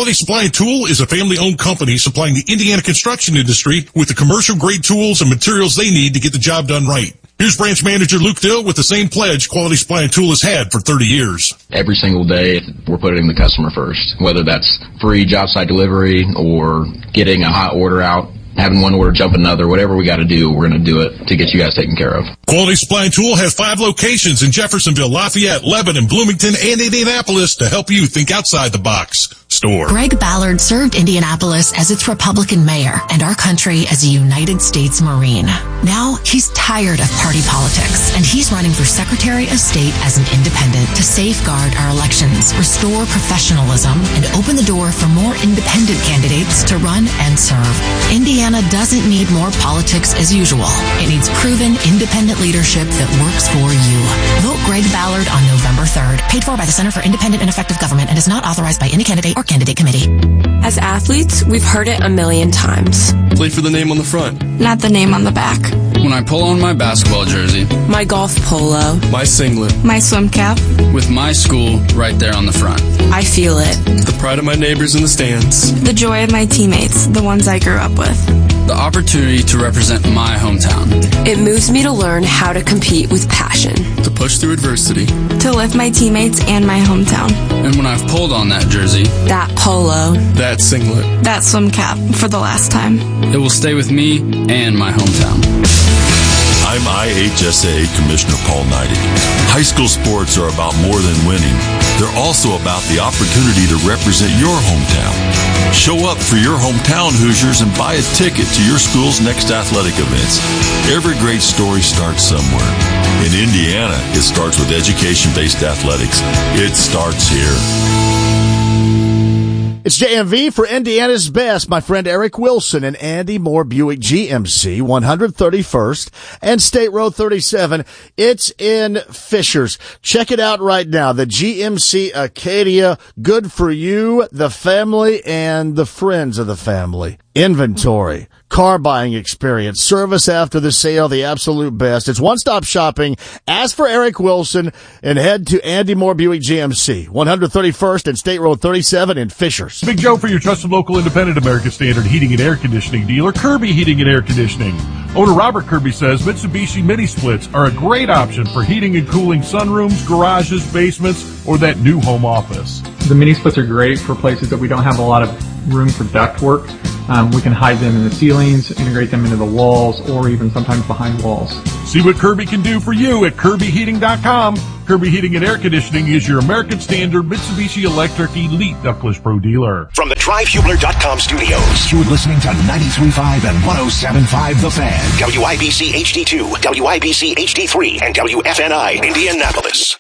Quality Supply and Tool is a family-owned company supplying the Indiana construction industry with the commercial-grade tools and materials they need to get the job done right. Here's branch manager Luke Dill with the same pledge Quality Supply and Tool has had for 30 years. Every single day, we're putting the customer first, whether that's free job site delivery or getting a hot order out, having one order jump another, whatever we got to do, we're going to do it to get you guys taken care of. Quality Supply and Tool has 5 locations in Jeffersonville, Lafayette, Lebanon, Bloomington, and Indianapolis to help you think outside the box. Store. Greg Ballard served Indianapolis as its Republican mayor and our country as a United States Marine. Now he's tired of party politics, and he's running for Secretary of State as an independent to safeguard our elections, restore professionalism, and open the door for more independent candidates to run and serve. Indiana doesn't need more politics as usual. It needs proven independent leadership that works for you. Vote Greg Ballard on November 3rd. Paid for by the Center for Independent and Effective Government and is not authorized by any candidate or candidate committee. As athletes, we've heard it a million times. Play for the name on the front, not the name on the back. When I pull on my basketball jersey, my golf polo, my singlet, my swim cap, with my school right there on the front, I feel it. The pride of my neighbors in the stands, the joy of my teammates, the ones I grew up with, the opportunity to represent my hometown. It moves me to learn how to compete with passion, to push through adversity, to lift my teammates and my hometown. And when I've pulled on that jersey, that polo, that singlet, that swim cap for the last time, it will stay with me and my hometown. I'm IHSA Commissioner Paul Neidig. High school sports are about more than winning. They're also about the opportunity to represent your hometown. Show up for your hometown Hoosiers and buy a ticket to your school's next athletic events. Every great story starts somewhere. In Indiana, it starts with education-based athletics. It starts here. It's JMV for Indiana's Best. My friend Eric Wilson and Andy Moore Buick GMC, 131st and State Road 37. It's in Fishers. Check it out right now. The GMC Acadia, good for you, the family, and the friends of the family. Inventory, car buying experience, service after the sale, the absolute best. It's one-stop shopping. Ask for Eric Wilson and head to Andy Moore Buick GMC, 131st and State Road 37 in Fishers. Big Joe for your trusted local independent American Standard heating and air conditioning dealer, Kirby Heating and Air Conditioning. Owner Robert Kirby says Mitsubishi mini splits are a great option for heating and cooling sunrooms, garages, basements, or that new home office. The mini splits are great for places that we don't have a lot of room for duct work. We can hide them in the ceilings, integrate them into the walls, or even sometimes behind walls. See what Kirby can do for you at KirbyHeating.com. Kirby Heating and Air Conditioning is your American Standard Mitsubishi Electric Elite Ductless Pro dealer. From the DriveHubler.com studios, you're listening to 93.5 and 107.5 The Fan, WIBC HD2, WIBC HD3, and WFNI Indianapolis.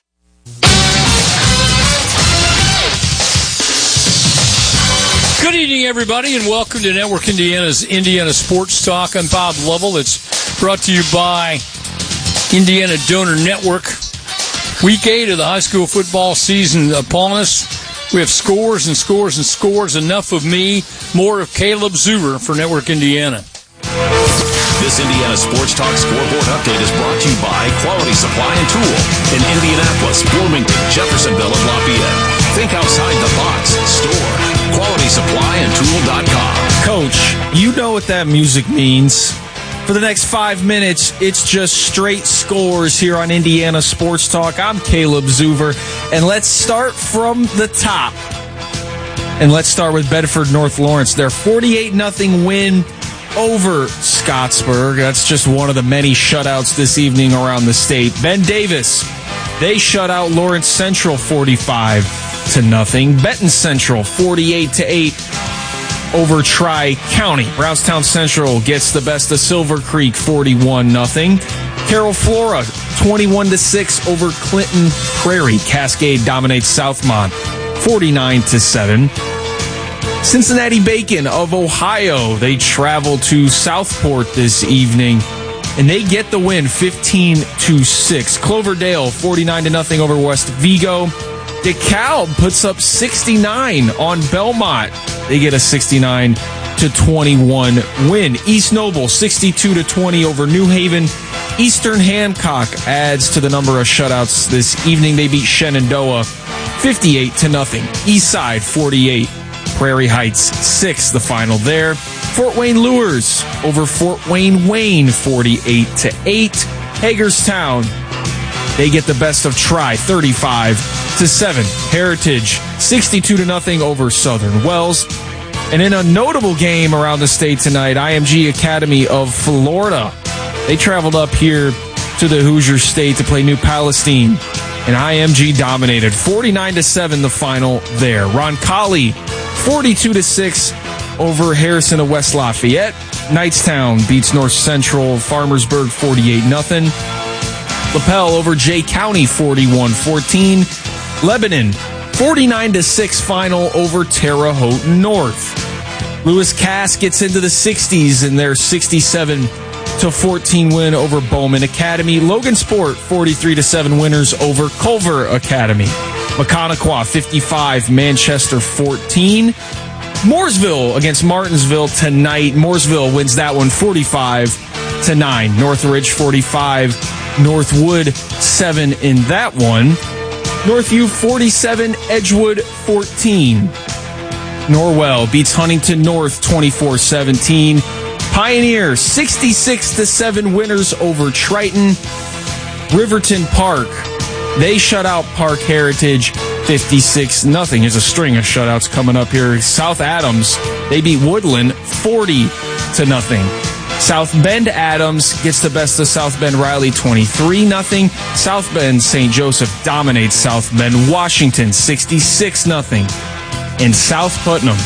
Good evening, everybody, and welcome to Network Indiana's Indiana Sports Talk. I'm Bob Lovell. It's brought to you by Indiana Donor Network. Week 8 of the high school football season upon us. We have scores and scores and scores. Enough of me, more of Caleb Zuber for Network Indiana. This Indiana Sports Talk scoreboard update is brought to you by Quality Supply and Tool in Indianapolis, Bloomington, Jeffersonville, and Lafayette. Think outside the box. Store. QualitySupplyandTool.com. Coach, you know what that music means. For the next 5 minutes, it's just straight scores here on Indiana Sports Talk. I'm Caleb Zuber, and let's start from the top. And let's start with Bedford North Lawrence. Their 48-0 win over Scottsburg. That's just one of the many shutouts this evening around the state. Ben Davis, they shut out Lawrence Central 45-0. Benton Central 48-8 over Tri-County. Brownstown Central gets the best of Silver Creek 41-0. Carroll Flora 21-6 over Clinton Prairie. Cascade dominates Southmont 49-7. Cincinnati Bacon of Ohio, they travel to Southport this evening, and they get the win 15-6. Cloverdale 49-0 over West Vigo. DeKalb puts up 69 on Belmont. They get a 69-21 win. East Noble 62-20 over New Haven. Eastern Hancock adds to the number of shutouts this evening. They beat Shenandoah 58-0. Eastside 48 Prairie Heights 6, the final there. Fort Wayne Lures over Fort Wayne 48-8. Hagerstown, they get the best of Tri 35-7. Heritage 62-0 over Southern Wells. And in a notable game around the state tonight, IMG Academy of Florida, they traveled up here to the Hoosier State to play New Palestine. And IMG dominated 49-7 the final there. Roncalli 42-6 over Harrison of West Lafayette. Knightstown beats North Central Farmersburg 48-0. LaPel over Jay County 41-14. Lebanon 49-6 final over Terre Haute North. Lewis Cass gets into the 60s in their 67-14 win over Bowman Academy. Logan Sport 43-7 winners over Culver Academy. Mechaniqua 55, Manchester 14. Mooresville against Martinsville tonight. Mooresville wins that one 45-9. Northridge 45. Northwood 7 in that one. Northview 47, Edgewood 14. Norwell beats Huntington North 24-17. Pioneer 66-7 winners over Triton. Riverton Park, they shut out Park Heritage 56-0. Here's a string of shutouts coming up here. South Adams, they beat Woodland 40-0. South Bend Adams gets the best of South Bend Riley 23-0. South Bend St. Joseph dominates South Bend Washington 66-0. And South Putnam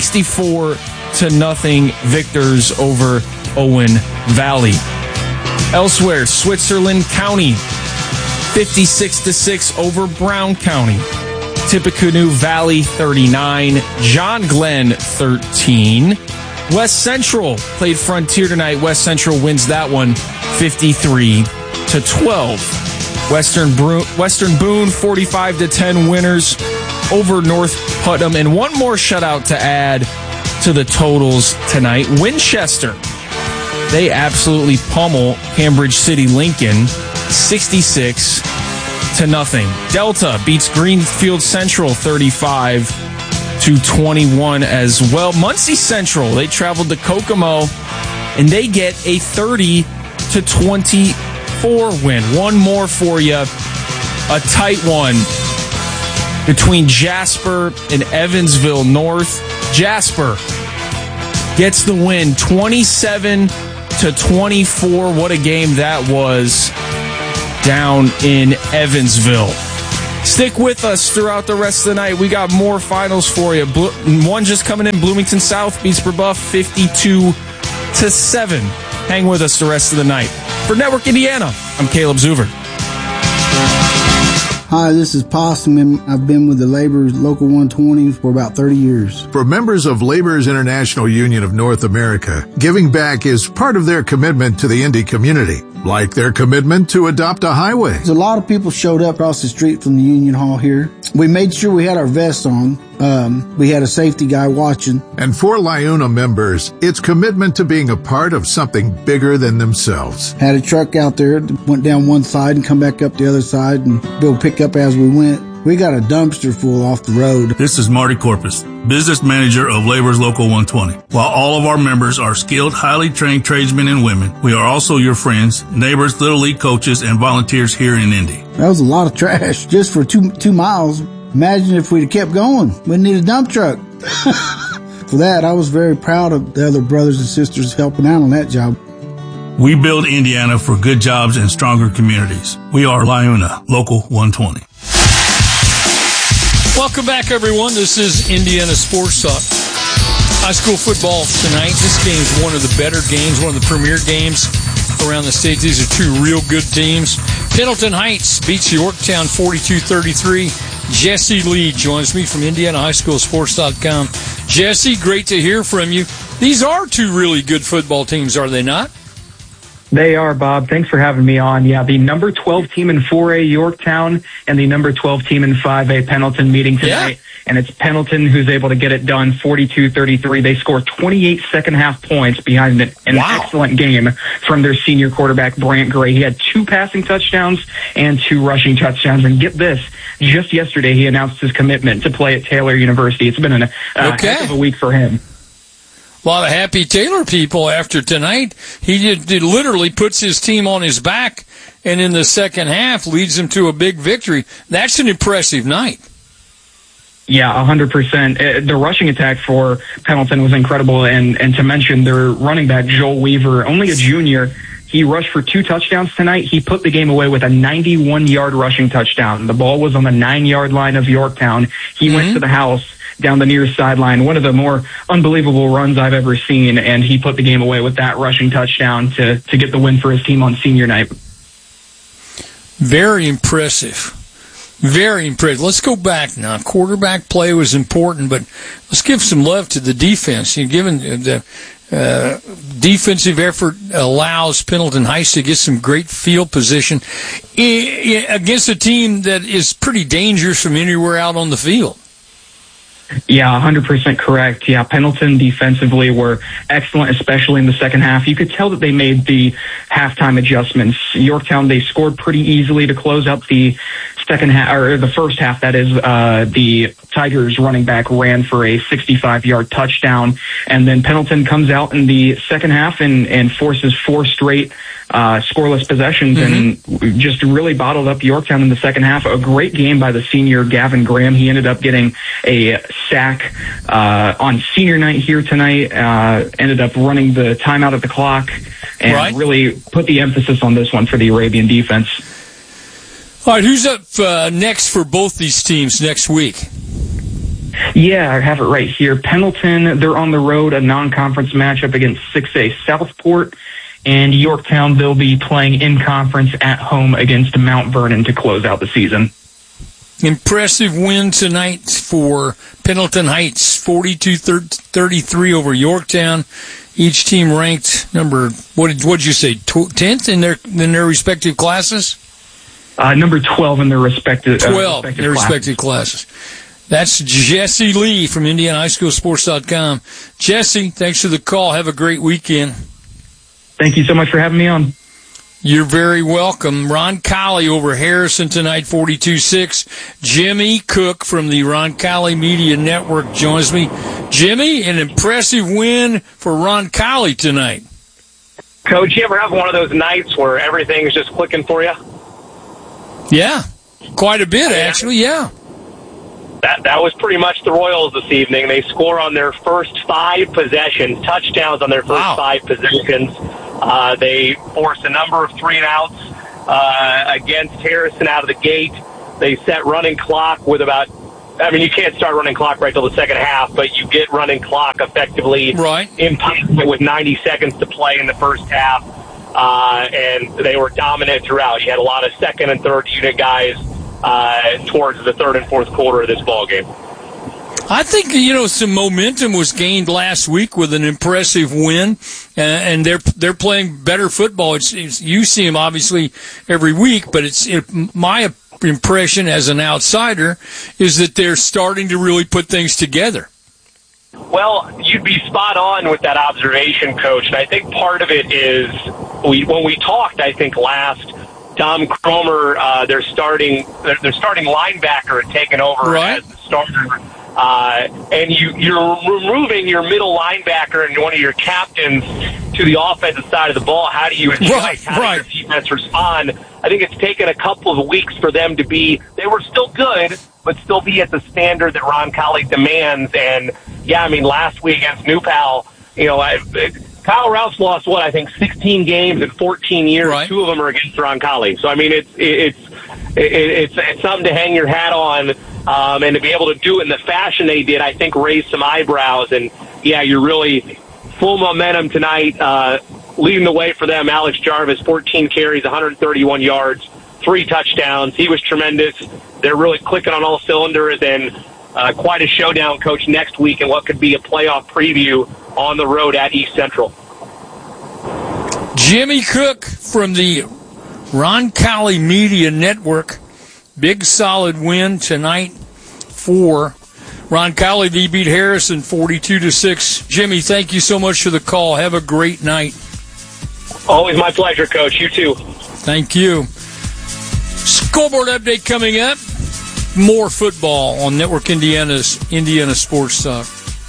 64-0 victors over Owen Valley. Elsewhere, Switzerland County 56-6 over Brown County. Tippecanoe Valley 39, John Glenn 13. West Central played Frontier tonight. West Central wins that one 53-12. Western Boone 45-10 winners over North Putnam. And one more shutout to add to the totals tonight. Winchester, they absolutely pummel Cambridge City Lincoln 66-0. Delta beats Greenfield Central 35-21 as well. Muncie Central, they traveled to Kokomo, and they get a 30-24 win. One more for you. A tight one between Jasper and Evansville North. Jasper gets the win 27-24. What a game that was down in Evansville. Stick with us throughout the rest of the night. We got more finals for you. One just coming in. Bloomington South beats Brebeuf 52-7. Hang with us the rest of the night. For Network Indiana, I'm Caleb Zuver. Hi, this is Possum, and I've been with the Laborers Local 120 for about 30 years. For members of Laborers International Union of North America, giving back is part of their commitment to the Indy community, like their commitment to adopt a highway. A lot of people showed up across the street from the Union Hall here. We made sure we had our vests on. We had a safety guy watching. And for LIUNA members, it's commitment to being a part of something bigger than themselves. Had a truck out there that went down one side and come back up the other side and be able to pick up as we went. We got a dumpster full off the road. This is Marty Corpus, business manager of Laborers Local 120. While all of our members are skilled, highly trained tradesmen and women, we are also your friends, neighbors, Little League coaches, and volunteers here in Indy. That was a lot of trash just for two miles. Imagine if we'd have kept going. We'd need a dump truck. For that, I was very proud of the other brothers and sisters helping out on that job. We build Indiana for good jobs and stronger communities. We are LIUNA Local 120. Welcome back, everyone. This is Indiana Sports Talk. High school football tonight. This game is one of the better games, one of the premier games around the state. These are two real good teams. Pendleton Heights beats Yorktown 42-33. Jesse Lee joins me from IndianaHighSchoolSports.com. Jesse, great to hear from you. These are two really good football teams, are they not? They are, Bob. Thanks for having me on. Yeah, the number 12 team in 4A Yorktown and the number 12 team in 5A Pendleton meeting tonight. and it's Pendleton who's able to get it done 42-33. They score 28 second-half points behind an excellent game from their senior quarterback, Brant Gray. He had 2 passing touchdowns and 2 rushing touchdowns. And get this, just yesterday he announced his commitment to play at Taylor University. It's been a heck of a week for him. A lot of happy Taylor people after tonight. He literally puts his team on his back, and in the second half leads them to a big victory. That's an impressive night. Yeah, 100%. The rushing attack for Pendleton was incredible, and to mention their running back, Joel Weaver, only a junior. He rushed for 2 touchdowns tonight. He put the game away with a 91-yard rushing touchdown. The ball was on the 9-yard line of Yorktown. He went to the house down the near sideline, one of the more unbelievable runs I've ever seen, and he put the game away with that rushing touchdown to get the win for his team on senior night. Very impressive. Very impressive. Let's go back now. Quarterback play was important, but let's give some love to the defense. Given the defensive effort allows Pendleton Heights to get some great field position against a team that is pretty dangerous from anywhere out on the field. Yeah, 100% correct. Yeah, Pendleton defensively were excellent, especially in the second half. You could tell that they made the halftime adjustments. Yorktown, they scored pretty easily to close out the second half, or the first half, that is. The Tigers running back ran for a 65-yard touchdown, and then Pendleton comes out in the second half and forces 4 straight scoreless possessions and just really bottled up Yorktown in the second half. A great game by the senior Gavin Graham. He ended up getting a sack on senior night here tonight, ended up running the timeout of the clock, and really put the emphasis on this one for the Arabian defense. All right, who's up next for both these teams next week? Yeah, I have it right here. Pendleton, they're on the road, a non-conference matchup against 6A Southport. And Yorktown, they'll be playing in conference at home against Mount Vernon to close out the season. Impressive win tonight for Pendleton Heights, 42-33 over Yorktown. Each team ranked number, what did you say, 10th in their respective classes? Number 12 in their respective 12 in their respective classes. That's Jesse Lee from IndianaHighSchoolSports.com. Jesse, thanks for the call. Have a great weekend. Thank you so much for having me on. You're very welcome. Roncalli over Harrison tonight, 42-6. Jimmy Cook from the Roncalli Media Network joins me. Jimmy, an impressive win for Roncalli tonight. Coach, you ever have one of those nights where everything's just clicking for you? Yeah, quite a bit, actually, yeah. That was pretty much the Royals this evening. They score on their first 5 possessions, touchdowns on their first 5 possessions. They force a number of 3-and-outs against Harrison out of the gate. They set running clock with about, you can't start running clock right till the second half, but you get running clock effectively in with 90 seconds to play in the first half. And they were dominant throughout. You had a lot of second and third unit guys towards the third and fourth quarter of this ball game. I think, some momentum was gained last week with an impressive win, and they're playing better football. You see them obviously every week, but my impression as an outsider is that they're starting to really put things together. Well, you'd be spot on with that observation, Coach, and I think part of it is when we talked, I think last, Tom Cromer, their starting linebacker had taken over as the starter. And you're removing your middle linebacker and one of your captains to the offensive side of the ball. How do you adjust? How does your defense respond? I think it's taken a couple of weeks for them to be, they were still good, but still be at the standard that Roncalli demands. And, last week against New Pal, Kyle Rouse lost, 16 games in 14 years. 2 of them are against Roncalli. So, it's something to hang your hat on. And to be able to do it in the fashion they did, I think raised some eyebrows. And, you're really full momentum tonight, leading the way for them. Alex Jarvis, 14 carries, 131 yards, 3 touchdowns. He was tremendous. They're really clicking on all cylinders, and quite a showdown, Coach, next week in what could be a playoff preview on the road at East Central. Jimmy Cook from the Roncalli Media Network. Big solid win tonight for Roncalli, they beat Harrison 42-6. Jimmy, thank you so much for the call. Have a great night. Always my pleasure, Coach. You too. Thank you. Scoreboard update coming up. More football on Network Indiana's Indiana Sports Talk.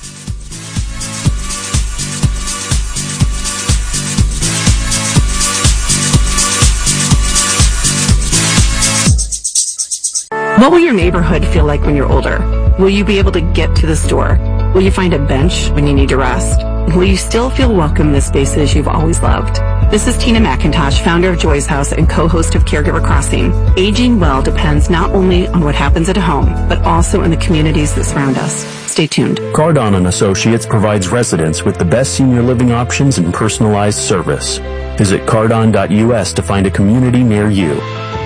What will your neighborhood feel like when you're older? Will you be able to get to the store? Will you find a bench when you need to rest? Will you still feel welcome in the spaces you've always loved? This is Tina McIntosh, founder of Joy's House and co-host of Caregiver Crossing. Aging well depends not only on what happens at home, but also in the communities that surround us. Stay tuned. Cardon & Associates provides residents with the best senior living options and personalized service. Visit cardon.us to find a community near you.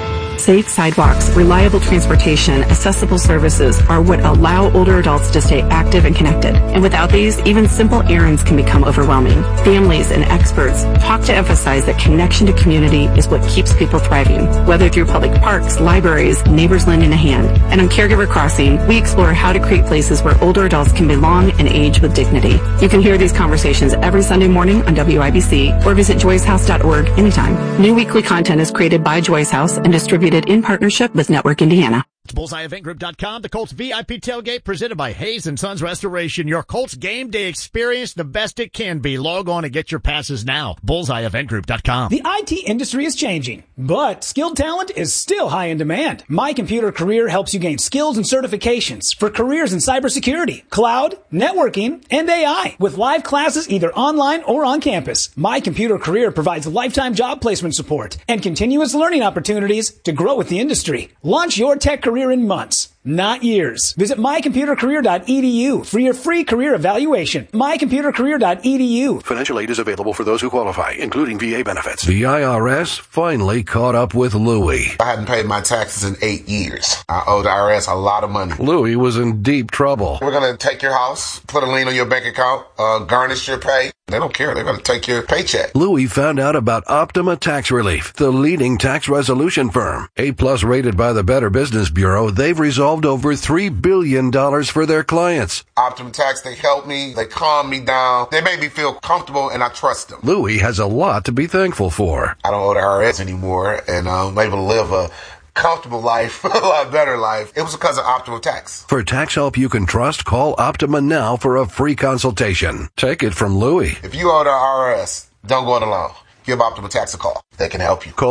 Safe sidewalks, reliable transportation, accessible services are what allow older adults to stay active and connected. And without these, even simple errands can become overwhelming. Families and experts talk to emphasize that connection to community is what keeps people thriving, whether through public parks, libraries, neighbors lending a hand. And on Caregiver Crossing, we explore how to create places where older adults can belong and age with dignity. You can hear these conversations every Sunday morning on WIBC or visit joyshouse.org anytime. New weekly content is created by Joy's House and distributed in partnership with Network Indiana. It's BullseyeEventGroup.com, the Colts VIP tailgate presented by Hayes & Sons Restoration. Your Colts game day experience, the best it can be. Log on and get your passes now. BullseyeEventGroup.com. The IT industry is changing, but skilled talent is still high in demand. My Computer Career helps you gain skills and certifications for careers in cybersecurity, cloud, networking, and AI. With live classes either online or on campus, My Computer Career provides lifetime job placement support and continuous learning opportunities to grow with the industry. Launch your tech career in months, not years. Visit mycomputercareer.edu for your free career evaluation. mycomputercareer.edu. Financial aid is available for those who qualify, including VA benefits. The IRS finally caught up with Louie. I hadn't paid my taxes in 8 years. I owe the IRS a lot of money. Louie was in deep trouble. We're going to take your house, put a lien on your bank account, garnish your pay. They don't care. They're going to take your paycheck. Louie found out about Optima Tax Relief, the leading tax resolution firm. A+ rated by the Better Business Bureau, they've resolved over $3 billion for their clients. Optima Tax, they help me. They calm me down. They make me feel comfortable, and I trust them. Louie has a lot to be thankful for. I don't owe the IRS anymore, and I'm able to live a comfortable life, a lot better life. It was because of Optima Tax. For tax help you can trust, call Optima now for a free consultation. Take it from Louie. If you owe the IRS, don't go it alone. Give Optima Tax a call. They can help you. Call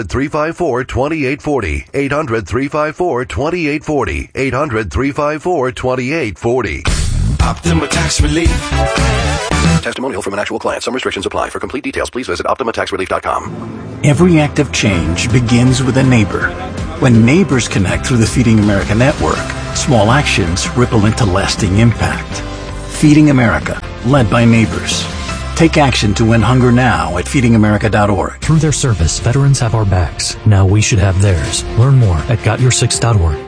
800-354-2840. 800-354-2840. 800-354-2840. Optima Tax Relief. Testimonial from an actual client. Some restrictions apply. For complete details, please visit OptimaTaxRelief.com. Every act of change begins with a neighbor. When neighbors connect through the Feeding America network, small actions ripple into lasting impact. Feeding America, led by neighbors. Take action to end hunger now at feedingamerica.org. Through their service, veterans have our backs. Now we should have theirs. Learn more at gotyoursix.org.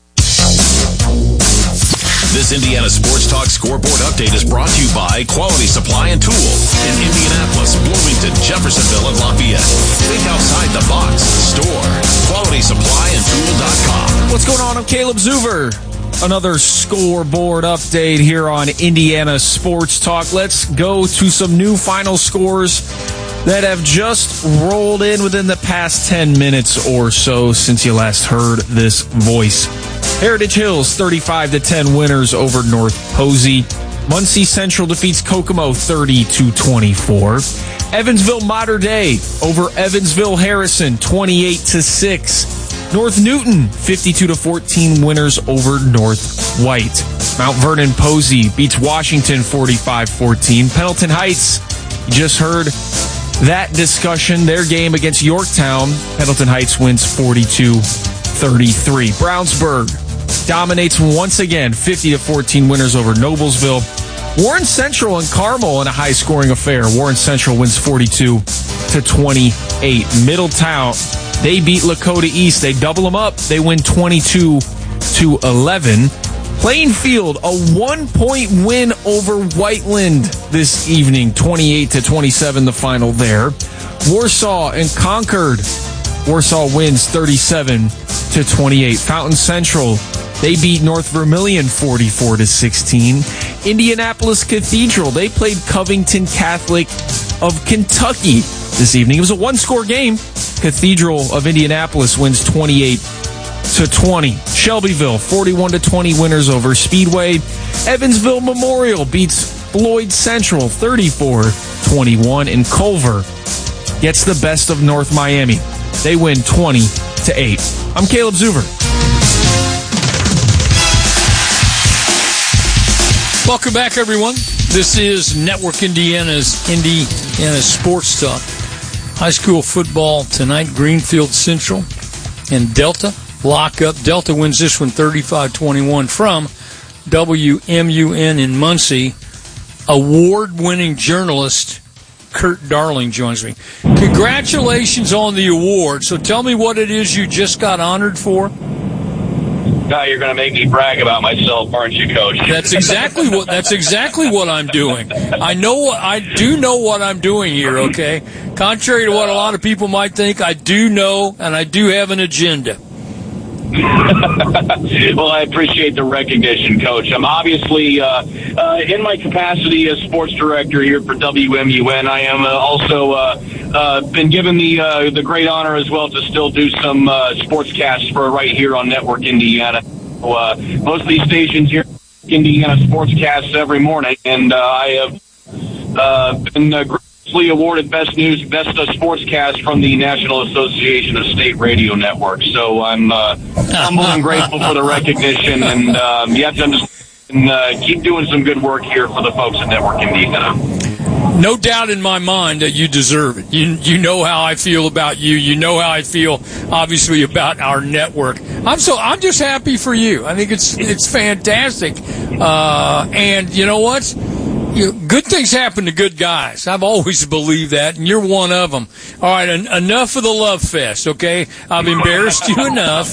This Indiana Sports Talk Scoreboard Update is brought to you by Quality Supply and Tool in Indianapolis, Bloomington, Jeffersonville, and Lafayette. Think outside the box. Store. QualitySupplyandTool.com. What's going on? I'm Caleb Zuver. Another scoreboard update here on Indiana Sports Talk. Let's go to some new final scores that have just rolled in within the past 10 minutes or so since you last heard this voice. Heritage Hills 35-10 winners over North Posey. Muncie Central defeats Kokomo 30-24. Evansville Mater Dei over Evansville Harrison 28-6. North Newton 52-14 winners over North White. Mount Vernon Posey beats Washington 45-14. Pendleton Heights, you just heard that discussion, their game against Yorktown. Pendleton Heights wins 42-33. Brownsburg dominates once again, 50-14 winners over Noblesville. Warren Central and Carmel in a high-scoring affair. Warren Central wins 42-28. Middletown, they beat Lakota East. They double them up. They win 22-11. Plainfield, a 1-point win over Whiteland this evening, 28-27, the final there. Warsaw and Concord. Warsaw wins 37-28. Fountain Central They beat North Vermilion 44-16. Indianapolis Cathedral, they played Covington Catholic of Kentucky this evening. It was a one-score game. Cathedral of Indianapolis wins 28-20. Shelbyville 41-20 winners over Speedway. Evansville Memorial beats Floyd Central 34-21, and Culver gets the best of North Miami. They win 20-8. I'm Caleb Zuver. Welcome back, everyone. This is Network Indiana's Indiana Sports Talk. High school football tonight, Greenfield Central and Delta lock up. Delta wins this one 35-21 from WMUN in Muncie. Award-winning journalist Kurt Darling joins me. Congratulations on the award. So tell me what it is you just got honored for. Now you're going to make me brag about myself, aren't you, Coach? That's exactly what I'm doing. I do know what I'm doing here, okay? Contrary to what a lot of people might think, I do know, and I do have an agenda. Well, I appreciate the recognition, Coach. I'm obviously in my capacity as sports director here for WMUN. I am also been given the great honor as well to still do some sportscasts for right here on Network Indiana. Most of these stations here, Indiana sportscasts every morning, and I have been graciously awarded Best Sportscast from the National Association of State Radio Networks. So I'm humble and grateful for the recognition, and you have to understand, keep doing some good work here for the folks at Network Indiana. No doubt in my mind that you deserve it. You know how I feel about you. You know how I feel, obviously, about our network. I'm just happy for you. I think it's fantastic. And you know what? Good things happen to good guys. I've always believed that, and you're one of them. All right, enough of the love fest, okay? I've embarrassed you enough.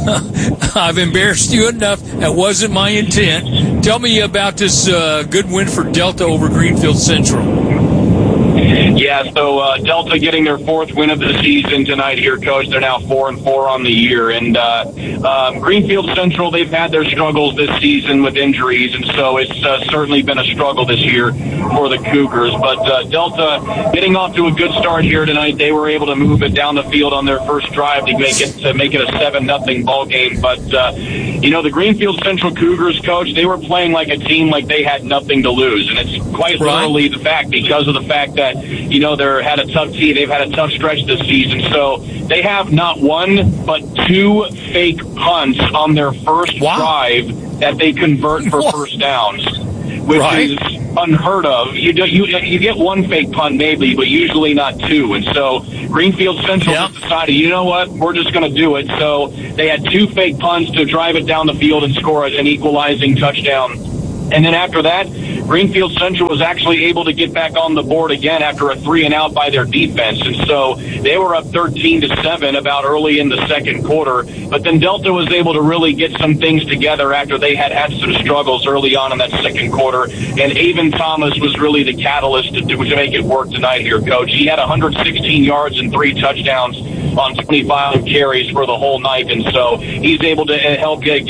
That wasn't my intent. Tell me about this good win for Delta over Greenfield Central. Yeah, so Delta getting their fourth win of the season tonight here, Coach. They're now 4-4 on the year. And Greenfield Central, they've had their struggles this season with injuries, and so it's certainly been a struggle this year for the Cougars. But Delta getting off to a good start here tonight. They were able to move it down the field on their first drive to make it a 7-0 ball game. But the Greenfield Central Cougars, Coach, they were playing like a team like they had nothing to lose, and it's quite literally the fact because of the fact that they've had a tough team. They've had a tough stretch this season. So they have not one but two fake punts on their first drive that they convert for first downs, which is unheard of. You get one fake punt maybe, but usually not two. And so Greenfield Central just decided, you know what, we're just going to do it. So they had two fake punts to drive it down the field and score an equalizing touchdown. And then after that, Greenfield Central was actually able to get back on the board again after a 3-and-out by their defense. And so they were up 13-7 about early in the second quarter. But then Delta was able to really get some things together after they had some struggles early on in that second quarter. And Avon Thomas was really the catalyst to make it work tonight here, Coach. He had 116 yards and 3 touchdowns on 25 carries for the whole night. And so he's able to help get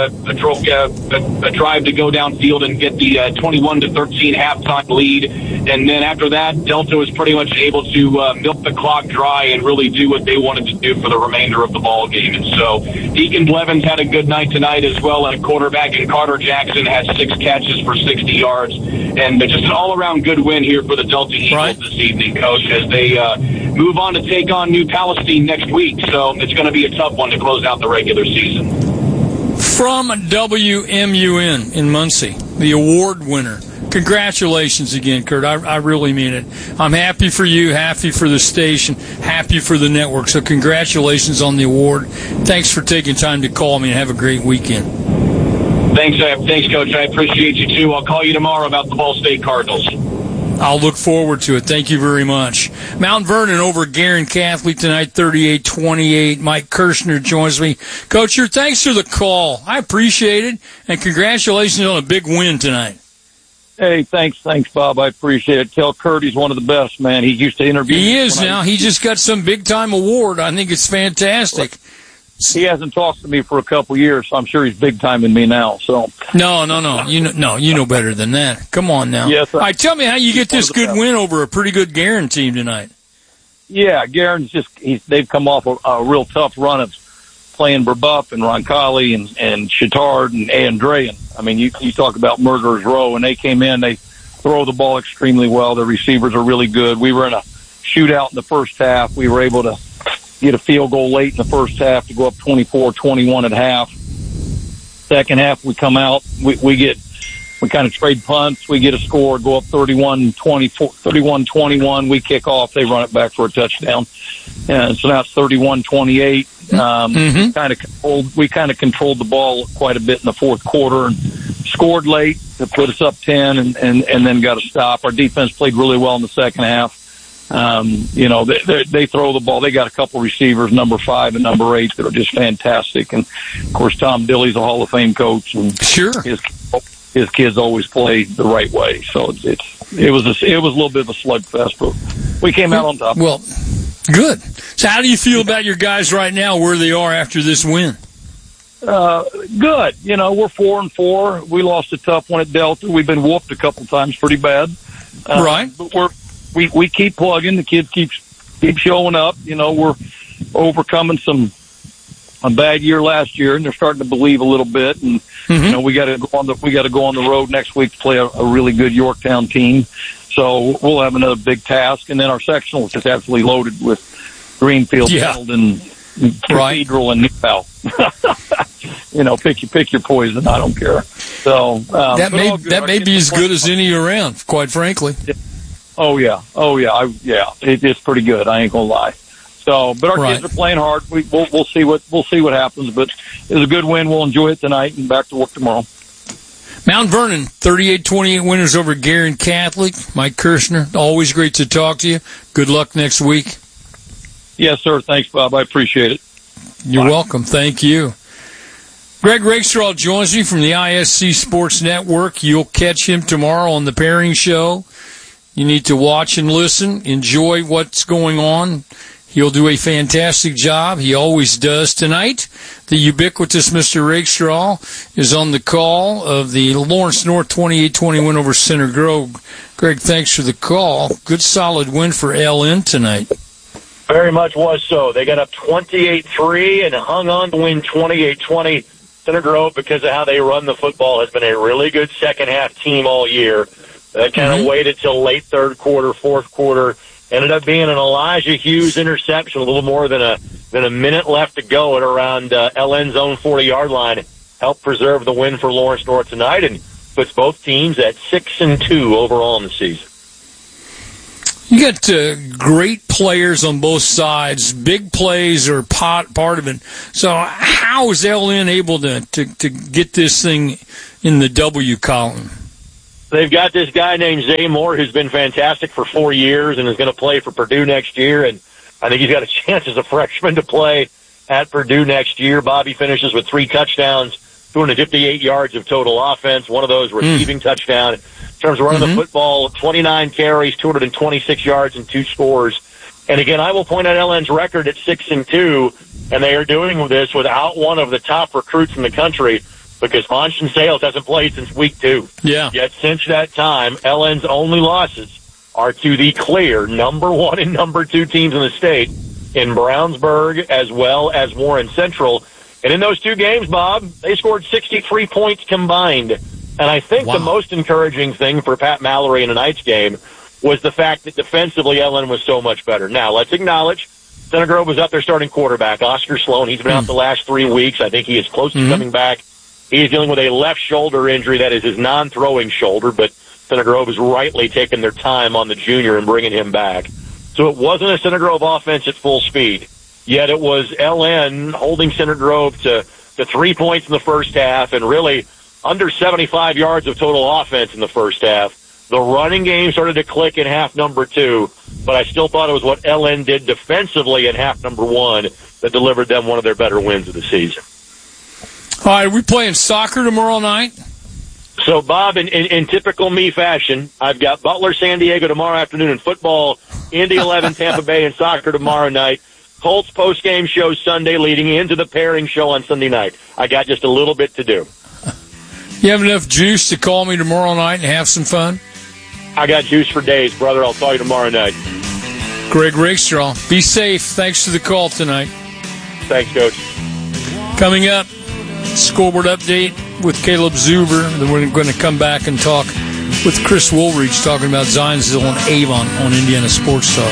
a drive to go downfield and get the 21-13 halftime lead. And then after that, Delta was pretty much able to milk the clock dry and really do what they wanted to do for the remainder of the ball game. And so Deacon Blevins had a good night tonight as well, and a quarterback in Carter Jackson had 6 catches for 60 yards. And just an all-around good win here for the Delta Eagles this evening, Coach, as they move on to take on New Palestine next week. So it's going to be a tough one to close out the regular season. From WMUN in Muncie, the award winner. Congratulations again, Kurt. I really mean it. I'm happy for you, happy for the station, happy for the network. So congratulations on the award. Thanks for taking time to call me, and have a great weekend. Thanks, Coach. I appreciate you, too. I'll call you tomorrow about the Ball State Cardinals. I'll look forward to it. Thank you very much. Mount Vernon over Guerin Catholic tonight, 38-28. Mike Kirshner joins me. Coach, thanks for the call. I appreciate it, and congratulations on a big win tonight. Hey, thanks, Bob. I appreciate it. Tell Kurt he's one of the best, man. He used to interview. He is now. He just got some big-time award. I think it's fantastic. He hasn't talked to me for a couple years, so I'm sure he's big timing me now. So no. You know better than that. Come on now. Yes. All right, tell me how you get this good win over a pretty good Guerin team tonight. Yeah, Guerin's they've come off a real tough run of playing Brebeuf and Roncalli and Chittard and Andrean. I mean, you talk about murderer's row, and they came in. They throw the ball extremely well. Their receivers are really good. We were in a shootout in the first half. We were able to get a field goal late in the first half to go up 24-21 at half. Second half, we come out. We kind of trade punts. We get a score, go up 31-21. We kick off. They run it back for a touchdown. And so now it's 31-28. We kind of controlled the ball quite a bit in the fourth quarter and scored late to put us up 10 and then got a stop. Our defense played really well in the second half. They throw the ball. They got a couple receivers, number 5 and number 8, that are just fantastic. And of course, Tom Dilley's a Hall of Fame coach, and sure, his kids always play the right way. So it was a little bit of a slugfest, but we came out on top. Well, good. So how do you feel about your guys right now, where they are after this win? Good. We're 4-4. We lost a tough one at Delta. We've been whooped a couple times pretty bad. Right. But we keep plugging. The kids keep showing up. We're overcoming a bad year last year, and they're starting to believe a little bit. And we got to go on the road next week to play a really good Yorktown team. So we'll have another big task. And then our sectional is just absolutely loaded with Greenfield, Pendleton, Cathedral, and Newhouse. Pick your poison. I don't care. So that may be as good as any around, quite frankly. Oh yeah. It's pretty good. I ain't gonna lie. So, but our kids are playing hard. We'll see what happens. But it was a good win. We'll enjoy it tonight and back to work tomorrow. Mount Vernon, 38-28 winners over Guerin Catholic. Mike Kirshner, always great to talk to you. Good luck next week. Yes, sir. Thanks, Bob. I appreciate it. You're welcome. Thank you. Greg Rakestraw joins me from the ISC Sports Network. You'll catch him tomorrow on the Pairing Show. You need to watch and listen, enjoy what's going on. He'll do a fantastic job. He always does. Tonight, the ubiquitous Mr. Rakestraw is on the call of the Lawrence North 28-20 win over Center Grove. Greg, thanks for the call. Good solid win for LN tonight. Very much was so. They got up 28-3 and hung on to win 28-20. Center Grove, because of how they run the football, has been a really good second-half team all year. They kind of waited till late third quarter, fourth quarter. Ended up being an Elijah Hughes interception, a little more than a minute left to go at around LN's own 40-yard line. Helped preserve the win for Lawrence North tonight and puts both teams at 6-2 overall in the season. You got great players on both sides. Big plays are part of it. So how is LN able to get this thing in the W column? They've got this guy named Zay Moore who's been fantastic for 4 years and is going to play for Purdue next year. And I think he's got a chance as a freshman to play at Purdue next year. Bobby finishes with 3 touchdowns, 258 yards of total offense, one of those receiving touchdown. In terms of running the football, 29 carries, 226 yards, and 2 scores. And again, I will point out LN's record at 6-2, and they are doing this without one of the top recruits in the country, because Anshin Sales hasn't played since week 2. Yeah. Yet since that time, LN's only losses are to the clear number 1 and number 2 teams in the state in Brownsburg as well as Warren Central. And in those 2 games, Bob, they scored 63 points combined. And I think the most encouraging thing for Pat Mallory in tonight's game was the fact that defensively LN was so much better. Now, let's acknowledge Center Grove was up there starting quarterback, Oscar Sloan. He's been out the last 3 weeks. I think he is close to coming back. He's dealing with a left shoulder injury that is his non-throwing shoulder, but Center Grove has rightly taken their time on the junior and bringing him back. So it wasn't a Center Grove offense at full speed, yet it was LN holding Center Grove to 3 points in the first half and really under 75 yards of total offense in the first half. The running game started to click in half number 2, but I still thought it was what LN did defensively in half number 1 that delivered them one of their better wins of the season. All right, are we playing soccer tomorrow night? So, Bob, in typical me fashion, I've got Butler San Diego tomorrow afternoon in football, Indy 11 Tampa Bay in soccer tomorrow night. Colts post-game show Sunday leading into the pairing show on Sunday night. I got just a little bit to do. You have enough juice to call me tomorrow night and have some fun? I got juice for days, brother. I'll call you tomorrow night. Greg Rakestraw, be safe. Thanks for the call tonight. Thanks, Coach. Coming up, scoreboard update with Caleb Zuber. Then we're going to come back and talk with Chris Woolridge talking about Zionsville and Avon on Indiana Sports Talk.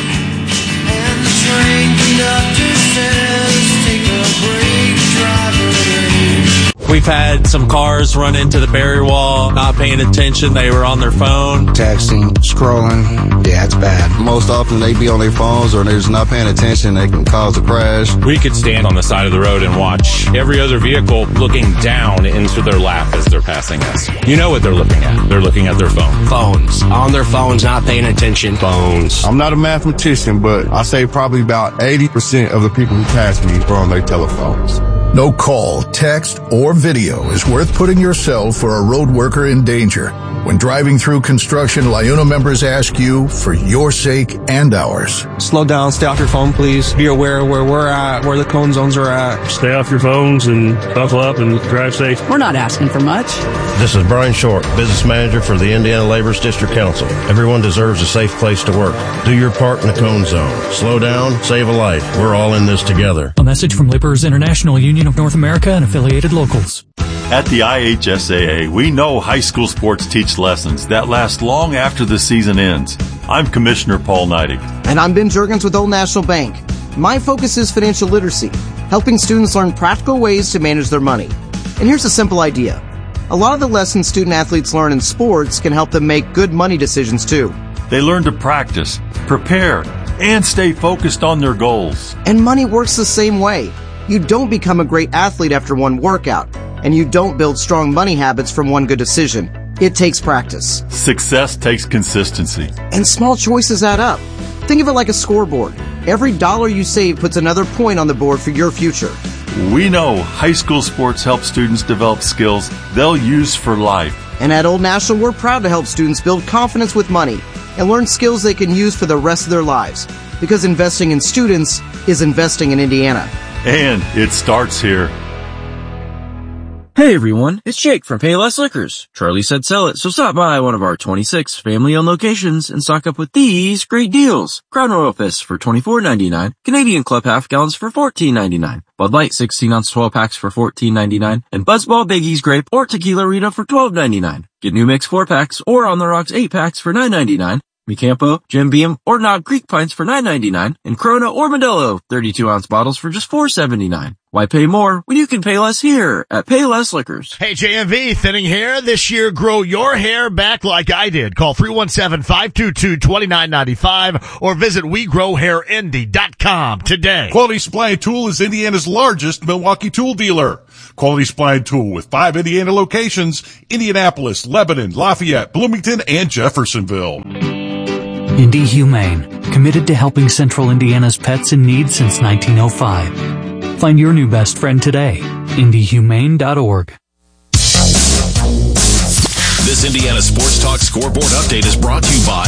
We've had some cars run into the barrier wall, not paying attention. They were on their phone. Texting, scrolling. Yeah, it's bad. Most often they be on their phones or they're just not paying attention. They can cause a crash. We could stand on the side of the road and watch every other vehicle looking down into their lap as they're passing us. You know what they're looking at. They're looking at their phone. Phones. On their phones, not paying attention. Phones. I'm not a mathematician, but I say probably about 80% of the people who pass me are on their telephones. No call, text, or video is worth putting yourself or a road worker in danger. When driving through construction, LIUNA members ask you for your sake and ours. Slow down, stay off your phone, please. Be aware of where we're at, where the cone zones are at. Stay off your phones and buckle up and drive safe. We're not asking for much. This is Brian Short, Business Manager for the Indiana Laborers District Council. Everyone deserves a safe place to work. Do your part in the cone zone. Slow down, save a life. We're all in this together. A message from Laborers International Union of North America and affiliated locals. At the IHSAA, we know high school sports teach lessons that last long after the season ends. I'm Commissioner Paul Neidig. And I'm Ben Juergens with Old National Bank. My focus is financial literacy, helping students learn practical ways to manage their money. And here's a simple idea. A lot of the lessons student-athletes learn in sports can help them make good money decisions, too. They learn to practice, prepare, and stay focused on their goals. And money works the same way. You don't become a great athlete after one workout, and you don't build strong money habits from one good decision. It takes practice. Success takes consistency. And small choices add up. Think of it like a scoreboard. Every dollar you save puts another point on the board for your future. We know high school sports help students develop skills they'll use for life. And at Old National, we're proud to help students build confidence with money and learn skills they can use for the rest of their lives. Because investing in students is investing in Indiana. And it starts here. Hey everyone, it's Jake from Payless Liquors. Charlie said sell it, so stop by one of our 26 family-owned locations and stock up with these great deals. Crown Royal Fists for $24.99, Canadian Club half gallons for $14.99, Bud Light 16-ounce 12-packs for $14.99, and Buzzball Biggie's Grape or Tequila Rita for $12.99. Get New Mix 4-packs or On the Rocks 8-packs for $9.99. Micampo, Jim Beam, or Knob Creek pints for $9.99, and Corona or Modelo 32-ounce bottles for just $4.79. Why pay more when you can pay less here at Payless Liquors? Hey, JMV, thinning hair this year. Grow your hair back like I did. Call 317-522-2995 or visit WeGrowHairIndy.com today. Quality Supply and Tool is Indiana's largest Milwaukee tool dealer. Quality Supply and Tool with 5 Indiana locations: Indianapolis, Lebanon, Lafayette, Bloomington, and Jeffersonville. Indy Humane, committed to helping Central Indiana's pets in need since 1905. Find your new best friend today. IndyHumane.org. This Indiana Sports Talk Scoreboard Update is brought to you by